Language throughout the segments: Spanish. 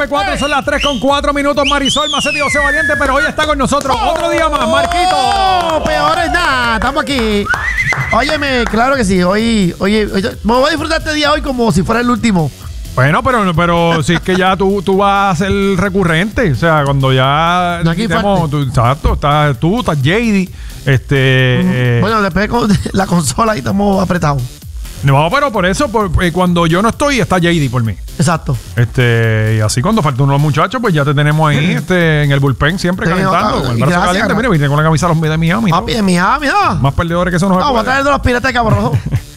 94, son las 3:04 Marisol Macetti y José Valiente, pero hoy está con nosotros otro día más, Marquito. Peor es nada, estamos aquí. Óyeme, claro que sí, hoy me voy a disfrutar este día hoy como si fuera el último. Bueno, pero si es que ya tú vas a ser recurrente, o sea, cuando ya No, aquí exacto, estás JD, Bueno, después con la consola ahí estamos apretados. No, pero por eso, cuando yo no estoy, está JD por mí. Exacto. Y así cuando falta uno de los muchachos, pues ya te tenemos ahí en el bullpen siempre calentando. Con el brazo caliente. Mira, vine con la camisa de Miami. Papi, de Miami, ¿no? Más perdedores que eso no se puede. Vamos a traer de los piratas de Cabo Rojo.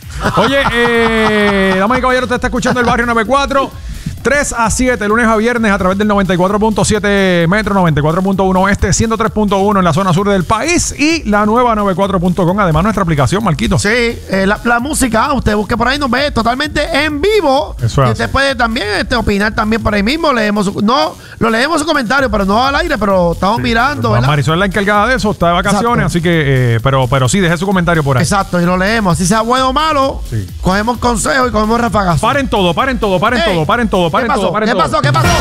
Oye, damas y caballeros, te está escuchando el Barrio 94. 3 a 7, lunes a viernes, a través del 94.7 Metro, 94.1 Oeste, 103.1 en la zona sur del país y la nueva 94.com. Además, nuestra aplicación, Marquito. Sí, la música, usted busque por ahí, nos ve totalmente en vivo. Eso es. Y usted puede también opinar también por ahí mismo. Lo leemos su comentario, pero no al aire, pero estamos mirando, ¿verdad? Marisol es la encargada de eso, está de vacaciones, así que, pero sí, deje su comentario por ahí. Exacto, y lo leemos. Si sea bueno o malo, sí. Cogemos consejos y cogemos rafagazos. Paren todo. ¿Qué pasó?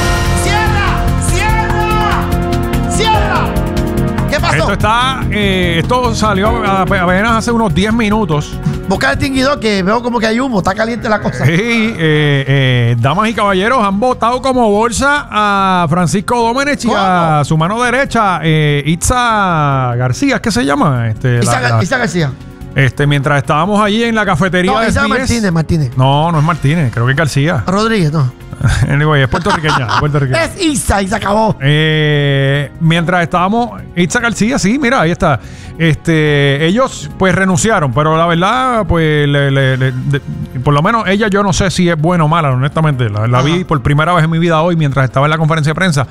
¡Cierra! ¿Qué pasó? Esto salió apenas hace unos 10 minutos. Busca el extinguidor que veo como que hay humo, está caliente la cosa. Sí, damas y caballeros, han votado como bolsa a Francisco Domenech y a su mano derecha, Itza García, ¿qué se llama? Itza García. Mientras estábamos allí en la cafetería de SBS. Martínez. No es Martínez, creo que es García. Rodríguez, no. Anyway, es puertorriqueña. Es Itza y se acabó. Mientras estábamos, Itza García, sí, mira, ahí está. Ellos pues renunciaron, pero la verdad, pues por lo menos ella, yo no sé si es buena o mala, honestamente. La vi por primera vez en mi vida hoy mientras estaba en la conferencia de prensa.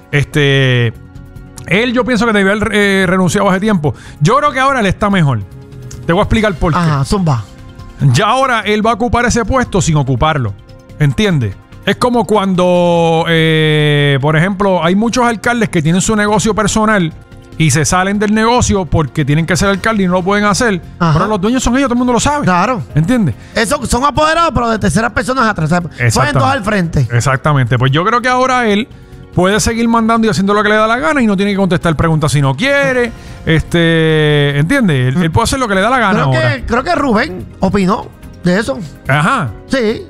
Él, yo pienso que debió haber renunciado hace tiempo. Yo creo que ahora le está mejor. Te voy a explicar por qué. Zumba. Ya ahora él va a ocupar ese puesto sin ocuparlo. ¿Entiendes? Es como cuando, por ejemplo, hay muchos alcaldes que tienen su negocio personal y se salen del negocio porque tienen que ser alcalde y no lo pueden hacer. Ajá. Pero los dueños son ellos, todo el mundo lo sabe. Claro. ¿Entiendes? Eso son apoderados, pero de terceras personas atrás. Ponen dos al frente. Exactamente. Pues yo creo que ahora él puede seguir mandando y haciendo lo que le da la gana y no tiene que contestar preguntas si no quiere. ¿Entiendes? Él puede hacer lo que le da la gana creo que Rubén opinó de eso. Ajá. Sí.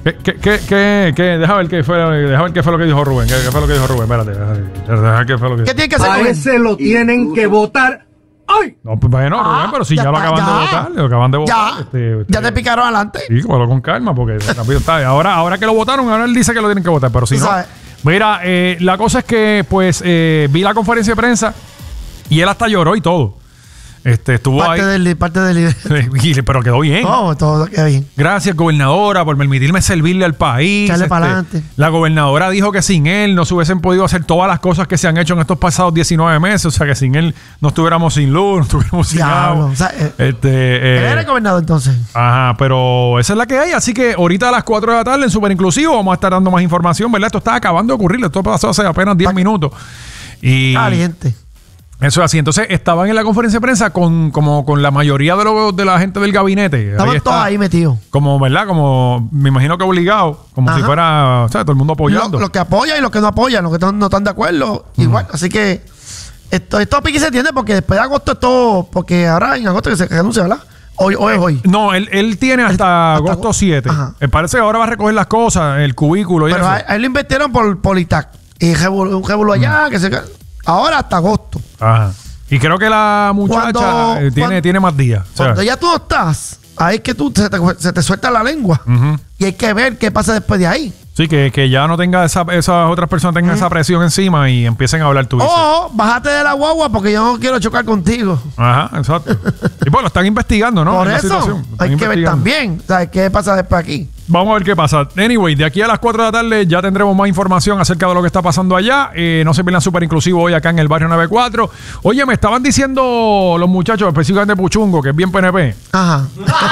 Deja ver qué fue lo que dijo Rubén. ¿Qué fue lo que dijo Rubén? Espérate. Deja fue lo que... ¿Qué tiene que hacer? A ese lo tienen que votar. ¡Ay! No, pues bueno, Rubén, pero si ya lo acaban de votar. Ya te picaron adelante. Sí, cómalo con calma, porque rápido está. Ahora que lo votaron, ahora él dice que lo tienen que votar, pero si no... ¿Sabes? Mira, la cosa es que, pues, vi la conferencia de prensa y él hasta lloró y todo. Estuvo parte ahí. Pero quedó bien. Todo quedó bien. Gracias, gobernadora, por permitirme servirle al país. Echarle para adelante. La gobernadora dijo que sin él no se hubiesen podido hacer todas las cosas que se han hecho en estos pasados 19 meses. O sea, que sin él no estuviéramos sin luz, no estuviéramos sin agua. O sea, él era el gobernador entonces. Ajá, pero esa es la que hay. Así que ahorita a las 4 de la tarde en Super Inclusivo vamos a estar dando más información, ¿verdad? Esto está acabando de ocurrir. Esto pasó hace apenas 10 minutos. Caliente. Eso es así. Entonces estaban en la conferencia de prensa con la mayoría de la gente del gabinete. Estaban todos ahí metidos. Como, ¿verdad? Como, me imagino que obligado. Como si fuera, o sea, todo el mundo apoyando. Los que apoyan y los que no apoyan, los que no están de acuerdo. Igual. Así que esto pique se entiende porque después de agosto es todo. Porque ahora en agosto que se renuncia, ¿verdad? Hoy es hoy. No, él tiene hasta agosto 7. Parece que ahora va a recoger las cosas, el cubículo y pero eso. Pero a él lo invirtieron por Politac. Y un revuelo allá, que se... Ahora hasta agosto. Ajá. Y creo que la muchacha tiene más días. Cuando ya tú no estás, ahí es que se te suelta la lengua. Y hay que ver qué pasa después de ahí. Sí, que ya no tenga esas otras personas tengan esa presión encima y empiecen a hablar tú. Bájate de la guagua porque yo no quiero chocar contigo. Ajá, exacto. Y pues lo están investigando, ¿no? Por eso hay que ver también, ¿sabes qué pasa después aquí? Vamos a ver qué pasa. Anyway, de aquí a las 4 de la tarde ya tendremos más información acerca de lo que está pasando allá. No se pierdan Super Inclusivo hoy acá en el Barrio 94. Oye, me estaban diciendo los muchachos, específicamente Puchungo, que es bien PNP. Ajá.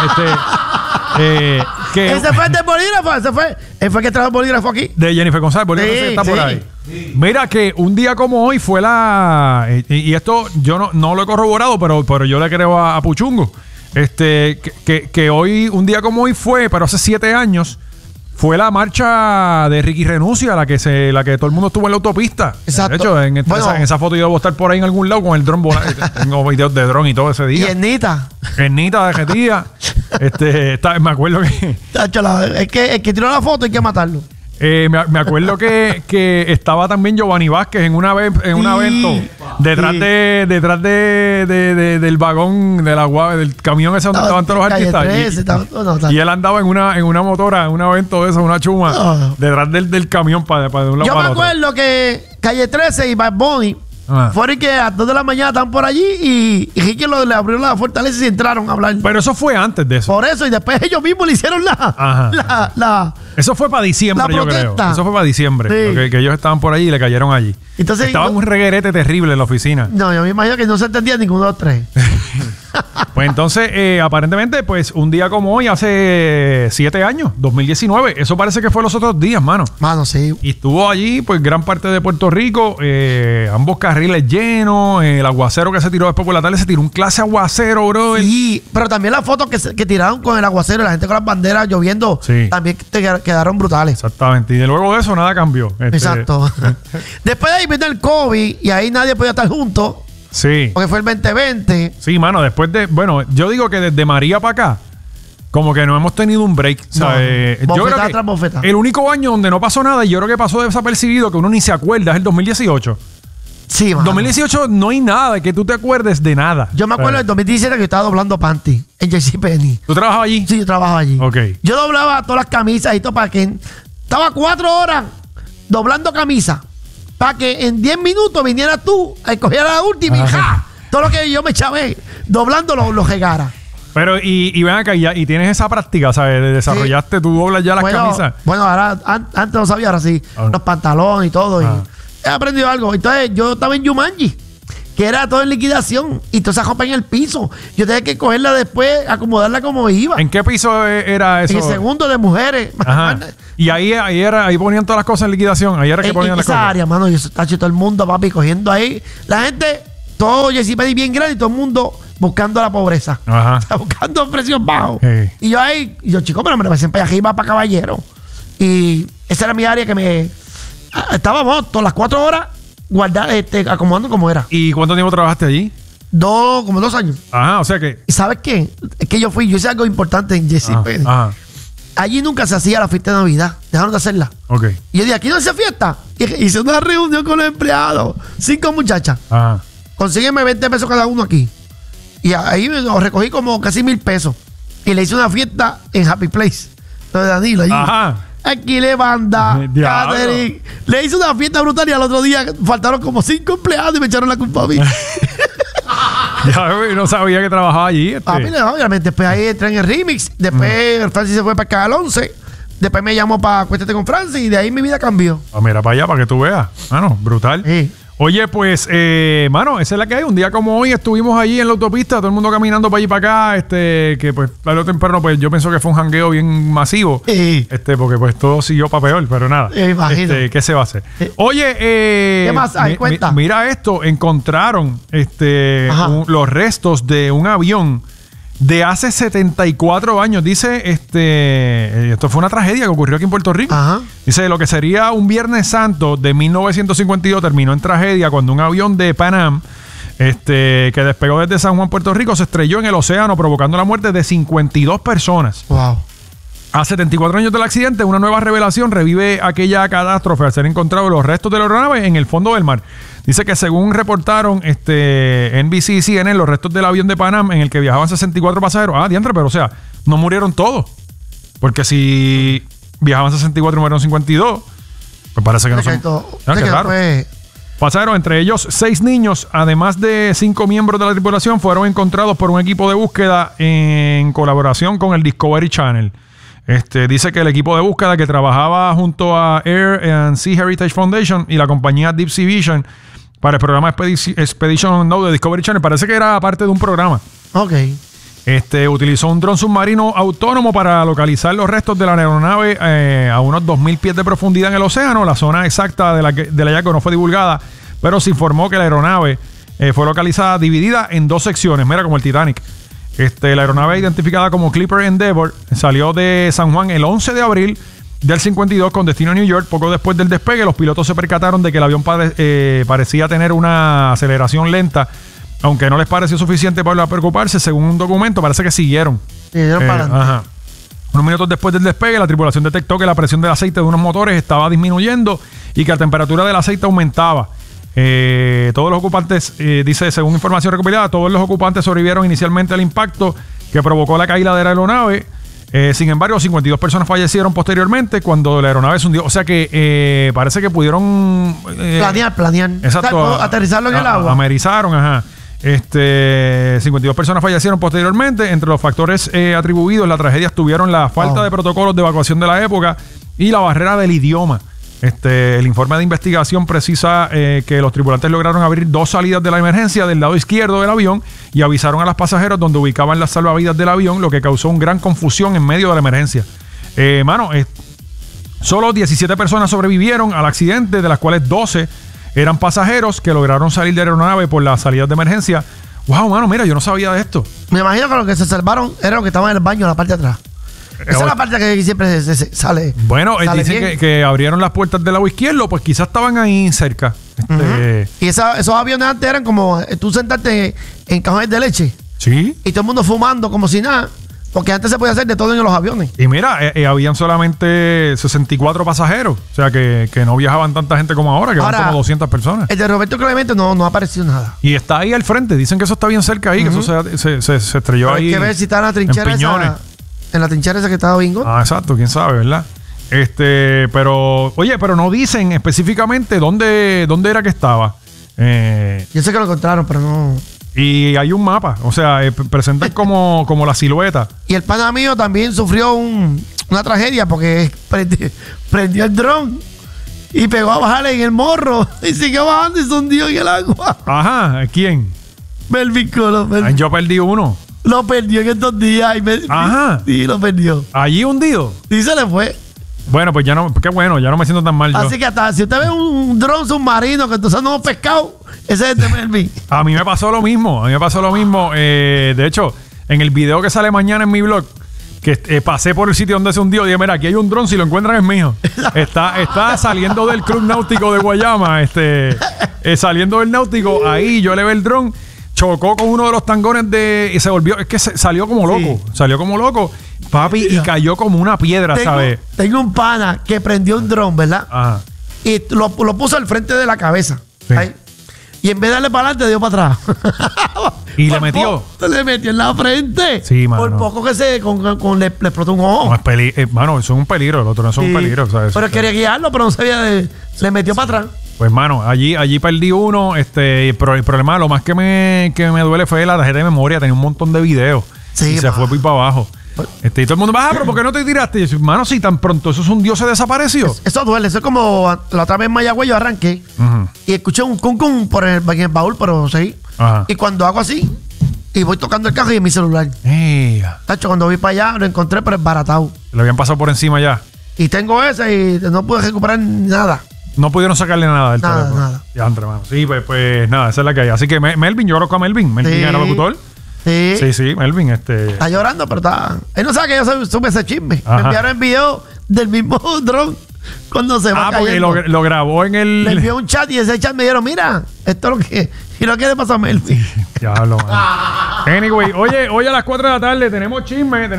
Ese fue el del bolígrafo, él fue el que trajo el bolígrafo aquí. De Jennifer González, bolígrafo está por ahí. Sí. Mira que un día como hoy fue y esto yo no lo he corroborado, pero yo le creo a Puchungo. Que hoy, un día como hoy pero hace 7 años, fue la marcha de Ricky Renuncia, la que todo el mundo estuvo en la autopista. Exacto. De hecho, en esa foto yo debo estar por ahí en algún lado con el dron volando. Tengo videos de dron y todo ese día. Y Ernita. Ernita derretida. Me acuerdo que... Tacho, el que tiró la foto hay que matarlo. Me acuerdo que estaba también Giovanni Vázquez en un evento detrás del vagón del camión ese donde estaban todos los artistas. Y él andaba en una motora, en un evento de eso, una chuma, detrás del camión para de un lado. Yo para me otro. acuerdo que Calle 13 y Bad Bunny fueron que a las 2 de la mañana estaban por allí y Ricky le abrió la fortaleza y entraron a hablar. Pero eso fue antes de eso. Por eso, y después ellos mismos le hicieron eso fue para diciembre, yo creo. Eso fue para diciembre. Sí. Que ellos estaban por allí y le cayeron allí. Entonces, estaba un reguerete terrible en la oficina. No, yo me imagino que no se entendía ninguno de los tres. Pues entonces, aparentemente, pues un día como hoy, hace 7 años, 2019, eso parece que fue los otros días, mano. Mano, sí. Y estuvo allí, pues, gran parte de Puerto Rico, ambos carriles llenos, el aguacero que se tiró después por la tarde, se tiró un clase aguacero, bro. Sí, pero también las fotos que tiraron con el aguacero y la gente con las banderas lloviendo, sí, también quedaron brutales. Exactamente. Y de luego de eso, nada cambió. Exacto. Después de ahí vino el COVID y ahí nadie podía estar juntos. Sí. Porque fue el 2020. Sí, mano, después de... Bueno, yo digo que desde María para acá, como que no hemos tenido un break. ¿Sabes? No, yo creo bofetada que tras bofetada. el único año donde no pasó nada, y yo creo que pasó desapercibido, que uno ni se acuerda, es el 2018. Sí, mano. 2018 no hay nada de que tú te acuerdes de nada. Yo me acuerdo del 2017 que yo estaba doblando panty en JCPenney. ¿Tú trabajabas allí? Sí, yo trabajaba allí. Ok. Yo doblaba todas las camisas y todo para que... Estaba 4 horas doblando camisas para que en 10 minutos viniera tú a escoger la última y ¡ja! Todo lo que yo me chavé doblando lo regara. Pero, y ven acá, y tienes esa práctica, ¿sabes? Desarrollaste, tú doblas ya las camisas. Bueno, ahora, antes no sabía, ahora sí. Los pantalones y todo. Y he aprendido algo. Entonces, yo estaba en Jumanji, que era todo en liquidación. Y toda esa ropa en el piso. Yo tenía que cogerla después, acomodarla como iba. ¿En qué piso era eso? En el segundo de mujeres. Ajá. Y ahí ponían todas las cosas en liquidación. Ahí era que ponían las cosas. Esa área, mano, yo está todo el mundo, papi, cogiendo ahí. La gente, todo JCPenney bien grande y todo el mundo buscando la pobreza. Ajá. O sea, buscando precios bajos. Sí. Y yo ahí, chico, pero me lo parecen para allá arriba, para caballero. Y esa era mi área que estábamos todas las 4 horas acomodando como era. ¿Y cuánto tiempo trabajaste allí? Como 2 años. Ajá, o sea que... ¿Y sabes qué? Es que yo hice algo importante en JCPenney. Ajá. Allí nunca se hacía la fiesta de Navidad. Dejaron de hacerla. Ok. Y yo dije, aquí no se hace fiesta. Y hice una reunión con los empleados. 5 muchachas. Ajá. Consígueme 20 pesos cada uno aquí. Y ahí me recogí como casi 1,000 pesos. Y le hice una fiesta en Happy Place. Lo de Danilo allí. Ajá. Aquí le banda, catering. Le hice una fiesta brutal y al otro día faltaron como 5 empleados y me echaron la culpa a mí. Ya no sabía que trabajaba allí. Papi, obviamente. Después ahí entré en el remix. Después Francis se fue para Canal 11. Después me llamó para Cuéntate con Francis y de ahí mi vida cambió. Mira para allá para que tú veas. Mano, brutal. Sí. Oye, pues, mano, esa es la que hay. Un día como hoy estuvimos allí en la autopista, todo el mundo caminando para allí para acá, que pues, tarde o temprano, pues yo pienso que fue un jangueo bien masivo. Sí. Porque pues todo siguió para peor, pero nada. Imagino. ¿Qué se va a hacer? Oye, ¿qué más hay? Cuenta. Mira esto, encontraron los restos de un avión de hace 74 años. Dice, esto fue una tragedia que ocurrió aquí en Puerto Rico. Ajá. Dice, lo que sería un Viernes Santo de 1952 terminó en tragedia cuando un avión de Pan Am, que despegó desde San Juan, Puerto Rico, se estrelló en el océano provocando la muerte de 52 personas. Wow. A 74 años del accidente, una nueva revelación revive aquella catástrofe al ser encontrados los restos de la aeronave en el fondo del mar. Dice que según reportaron NBC y CNN, los restos del avión de Pan Am en el que viajaban 64 pasajeros. Diantre, pero o sea, no murieron todos. Porque si viajaban 64 y murieron 52, pues parece que no son... Qué raro. Pasajeros, entre ellos 6 niños, además de 5 miembros de la tripulación, fueron encontrados por un equipo de búsqueda en colaboración con el Discovery Channel. Dice que el equipo de búsqueda que trabajaba junto a Air and Sea Heritage Foundation y la compañía Deep Sea Vision para el programa Expedition Unknown de Discovery Channel, parece que era parte de un programa. Ok. Utilizó un dron submarino autónomo para localizar los restos de la aeronave a unos 2,000 pies de profundidad en el océano. La zona exacta del hallazgo no fue divulgada, pero se informó que la aeronave fue localizada dividida en 2 secciones, mira, como el Titanic. La aeronave identificada como Clipper Endeavour salió de San Juan el 11 de abril del 52 con destino a New York. Poco después del despegue, los pilotos se percataron de que el avión parecía tener una aceleración lenta, aunque no les pareció suficiente para preocuparse. Según un documento, parece que siguieron. Ajá. Unos minutos después del despegue, la tripulación detectó que la presión del aceite de unos motores estaba disminuyendo y que la temperatura del aceite aumentaba. Todos los ocupantes, dice, según información recopilada, todos los ocupantes sobrevivieron inicialmente al impacto que provocó la caída de la aeronave. Sin embargo, 52 personas fallecieron posteriormente cuando la aeronave se hundió. O sea que parece que pudieron planear. Exacto. O sea, aterrizarlo en el agua. Amerizaron, ajá. 52 personas fallecieron posteriormente. Entre los factores atribuidos a la tragedia estuvieron la falta de protocolos de evacuación de la época y la barrera del idioma. El informe de investigación precisa que los tripulantes lograron abrir 2 salidas de la emergencia del lado izquierdo del avión y avisaron a los pasajeros donde ubicaban las salvavidas del avión, lo que causó una gran confusión en medio de la emergencia. Solo 17 personas sobrevivieron al accidente, de las cuales 12 eran pasajeros que lograron salir de la aeronave por las salidas de emergencia. Wow, mano, mira, yo no sabía de esto. Me imagino que los que se salvaron eran los que estaban en el baño, en la parte de atrás. Esa es la parte que siempre se sale. Bueno, sale dicen que abrieron las puertas del lado izquierdo, pues quizás estaban ahí cerca. Y esos aviones antes eran como tú sentarte en cajones de leche. Sí. Y todo el mundo fumando como si nada. Porque antes se podía hacer de todo en los aviones. Y mira, habían solamente 64 pasajeros. O sea, que no viajaban tanta gente como ahora, que van como 200 personas. El de Roberto Clemente no ha aparecido nada. Y está ahí al frente. Dicen que eso está bien cerca ahí, que eso se estrelló. Pero ahí. Hay que ver si está en la trinchera en la trinchera esa que estaba Bingo. Ah, exacto, quién sabe, ¿verdad? Pero no dicen específicamente dónde era que estaba. Yo sé que lo encontraron, pero no. Y hay un mapa, o sea, presentan como la silueta. Y el pana mío también sufrió una tragedia porque prendió el dron y pegó a bajarle en el morro y siguió bajando y se hundió en el agua. Ajá, ¿quién? Melvin Colo. Yo perdí uno. Lo perdió en estos días. Ajá. Sí, lo perdió. ¿Allí hundido? Sí, se le fue. Bueno, pues ya no, qué bueno, ya no me siento tan mal. Así que hasta si usted ve un dron submarino que está usando un pescado, ese es de Melvin. A mí me pasó lo mismo. De hecho, en el video que sale mañana en mi blog, que pasé por el sitio donde se hundió, dije, mira, aquí hay un dron, si lo encuentran es mío. Está saliendo del Club Náutico de Guayama, saliendo del náutico, ahí yo le ve el dron, chocó con uno de los tangones y se volvió, es que salió como loco, papi, y cayó como una piedra, ¿sabes? Tengo un pana que prendió un dron, ¿verdad? Ajá. Y lo puso al frente de la cabeza. Sí. ¿Ahí? Y en vez de darle para adelante, dio para atrás. ¿Y le metió? Le metió en la frente. Sí, mano. Por poco que le explotó un ojo. No, mano, eso es un peligro. El otro no es un peligro, ¿sabes? Pero quería guiarlo, pero no sabía le metió para atrás. Pues, mano, allí perdí uno. Pero el problema, lo más que me duele fue la tarjeta de memoria. Tenía un montón de videos. Sí, y se fue para abajo. Y todo el mundo me pero ¿por qué no te tiraste? Y yo, mano, si tan pronto eso es un dios, se desapareció. Eso duele. Eso es como la otra vez en Mayagüez yo arranqué y escuché un cum en el baúl, pero sí. Ajá. Y cuando hago así y voy tocando el carro y en mi celular. Tacho, cuando voy para allá lo encontré, pero es baratado. Lo habían pasado por encima ya. Y tengo ese y no pude recuperar nada. No pudieron sacarle nada del teléfono. Nada. Ya, entre manos. Sí, pues nada, esa es la que hay. Así que Melvin, yo conozco a Melvin. Melvin era locutor. Sí, Melvin, Está llorando, pero está. Él no sabe que yo supe ese chisme. Ajá. Me enviaron el video del mismo dron cuando se va cayendo. Porque lo grabó en el. Le envió un chat y ese chat me dijeron, mira, esto es lo que. Y lo que le pasó a Melvin. Diablo, man. Anyway, hoy a las 4 de la tarde tenemos chisme.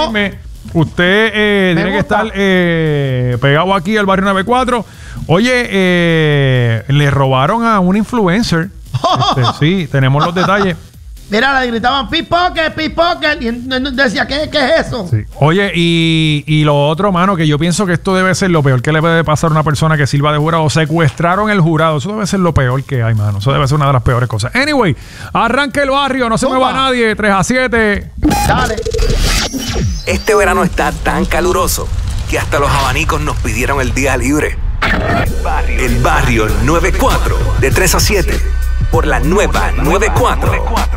Usted tiene que estar pegado aquí al barrio 94. Oye, le robaron a un influencer. Sí, tenemos los detalles. Mira, le gritaban pickpocket. Y decía, ¿qué es eso? Sí. Oye, y lo otro, mano, que yo pienso que esto debe ser lo peor que le puede pasar a una persona que sirva de jurado. Secuestraron el jurado. Eso debe ser lo peor que hay, mano. Eso debe ser una de las peores cosas. Anyway, arranque el barrio. No se mueva nadie. 3 a 7. Dale. Este verano está tan caluroso que hasta los abanicos nos pidieron el día libre. El barrio 94, de 3 a 7. Por la nueva 94.